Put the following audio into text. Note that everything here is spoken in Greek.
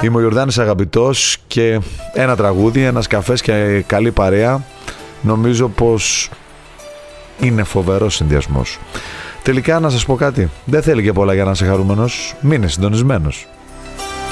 Είμαι ο Ιορδάνης Αγαπητός και ένα τραγούδι, ένας καφές και καλή παρέα. Νομίζω πως είναι φοβερός συνδυασμός. Τελικά να σας πω κάτι, δεν θέλει και πολλά για να είσαι χαρούμενος. Μείνε συντονισμένος.